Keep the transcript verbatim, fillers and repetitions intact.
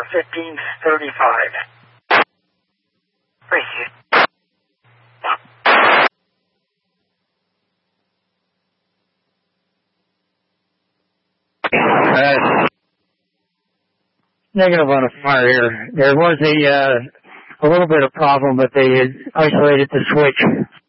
fifteen thirty-five. Appreciate it. Uh, negative on a fire here. There was a, uh, a little bit of problem, but they had isolated the switch.